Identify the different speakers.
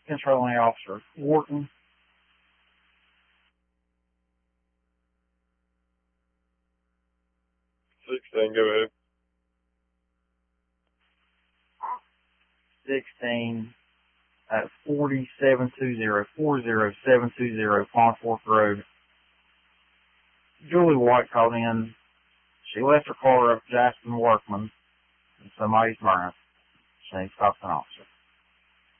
Speaker 1: Controlling Officer Wharton.
Speaker 2: 16, go ahead.
Speaker 1: 16 at 40720 Pond Fork Road. Julie White called in. She left her car up Jasper Workman and somebody's burning. She needs to talk to an officer.